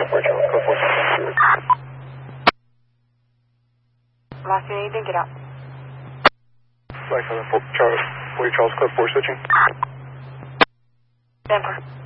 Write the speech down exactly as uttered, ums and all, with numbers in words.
forty Charles, code four six. Last unit, you didn't get out. Flight seven, forty Charles, forty Charles, code four switching. Denver.